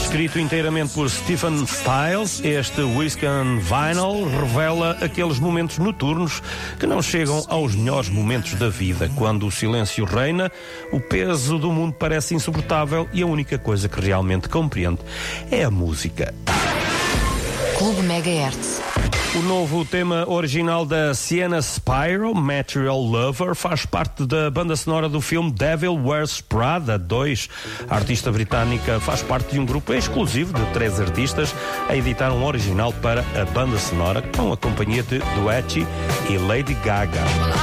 Escrito inteiramente por Stephen Stills, este Whiskey and Vinyl revela aqueles momentos noturnos que não chegam aos melhores momentos da vida, quando o silêncio reina, o peso do mundo parece insuportável e a única coisa que realmente compreende é a música. Clube Megahertz. O novo tema original da Sienna Spiro, Material Lover, faz parte da banda sonora do filme Devil Wears Prada 2. A artista britânica faz parte de um grupo exclusivo de 3 artistas a editar um original para a banda sonora com a companhia de Doechii e Lady Gaga.